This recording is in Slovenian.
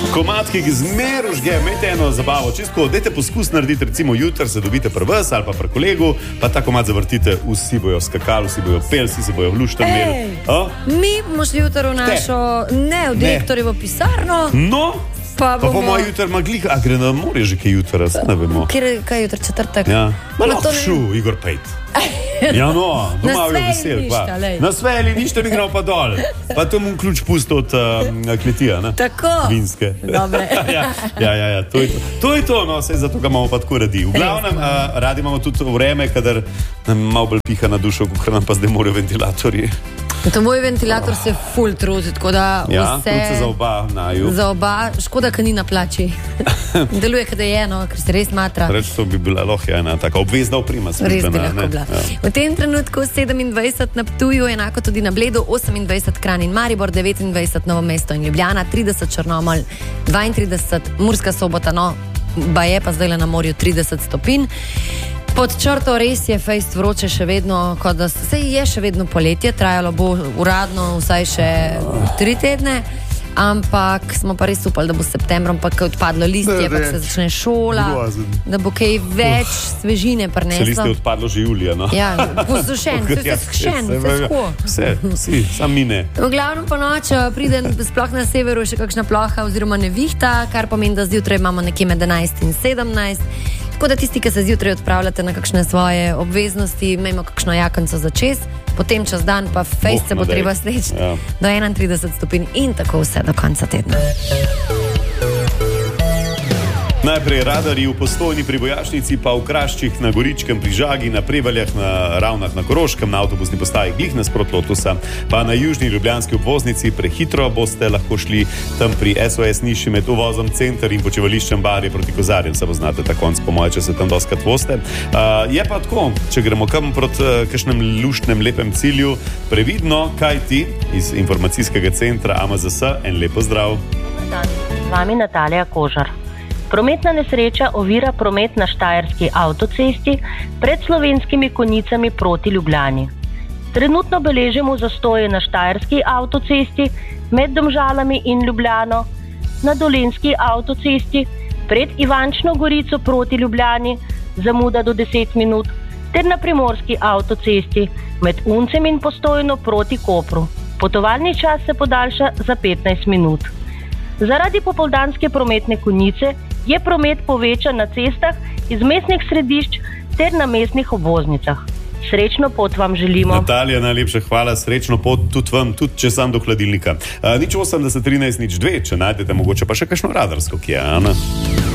Komad, ki ga zmeru žge, imejte eno zabavo, čisto, dajte poskus narediti, recimo jutri se dobite pri vas ali pa pri kolegu, pa ta komad zavrtite, vsi bojo skakali, vsi bojo pel, vsi se bojo v luštem imeli. Mi bomo šli jutri v našo, v direktorjevo pisarno. No, pa bomo jutri magli, a gre na morje že kaj jutri, ne vemo. Kaj jutri, četrtek? Ja, malo šu, Igor Pejt. Ja, no, doma je vesel. Na sveli ništa, mi gremo pa dol. Pa to mu ključ pusto od kmetija, ne? Tako. Vinske. Dobre. Ja, to je to, no, saj zato ga imamo pa tako radi. V glavnem, radi imamo tudi vreme, kadar nam malo bolj piha na dušo, kot nam pa zdaj morajo ventilatorji. To moj ventilator se ful trudi, tako da vse... Ja, tudi se za oba naju. Za oba, škoda, ka ni na plači. Deluje, kada je eno, ker se res matra. Reč, to bi bila lahko ena taka obvezna oprema. Res bi lahko bila. Ja. V tem trenutku 27 na Ptuju, enako tudi na Bledu, 28 Kranj in Maribor, 29 Novo mesto in Ljubljana, 30 Črnomelj, 32 Murska Sobota, no, baje pa zdaj na morju 30 stopinj. Pod črto res je fejst vroče še vedno, kot da se je še vedno poletje, trajalo bo uradno vsaj še 3 tedne, ampak smo pa res upali, da bo s septembrom pa kaj odpadlo listje, pa se začne šola, da bo kaj več svežine prineslo. Se listje odpadlo že julija, no? Ja, posušen, vse skšen, vse sko. Vsi, sam mine. V glavnem po noč pride sploh na severu še kakšna ploha oziroma nevihta, kar pomeni, da zjutraj imamo nekje med 11 in 17. Tako da tisti, ki se zjutraj odpravljate na kakšne svoje obveznosti, imamo kakšno jakonco za čez, potem čez dan pa fejst se bo treba sleči do 31 stopinj in tako vse do konca tedna. Najprej radarji v Postojni pri Vojašnici, pa v Kraščih na Goričkem, pri Žagi, na Prevaljah, na Ravnah na Koroškem, na avtobusni postaji glih nasprot Lotusa, pa na južni ljubljanski obvoznici. Prehitro boste lahko šli tam pri SOS Niši med uvozom Center in počivališčem Barje proti Kozarjem, se poznate ta konc, po moje, če se tam doskrat voste. Je pa tako, če gremo kam proti kakšnem luštnem lepem cilju, previdno, kaj ti iz informacijskega centra AMZS, en lepo zdrav. Z vami Natalija Kožar. Prometna nesreča ovira promet na Štajerski avtocesti pred Slovenskimi Konjicami proti Ljubljani. Trenutno beležimo zastoje na Štajerski avtocesti med Domžalami in Ljubljano, na Dolenjski avtocesti pred Ivančno Gorico proti Ljubljani, zamuda do 10 minut, ter na Primorski avtocesti med Uncem in Postojno proti Kopru. Potovalni čas se podaljša za 15 minut. Zaradi popoldanske prometne konice je promet povečan na cestah iz mestnih središč ter na mestnih obvoznicah. Srečno pot vam želimo. Natalija, najlepša hvala, srečno pot tudi vam, tudi če sam do hladilnika. Nič 80 13 nič 2, če najdete mogoče pa še kakšno radarsko, ki je, Ana.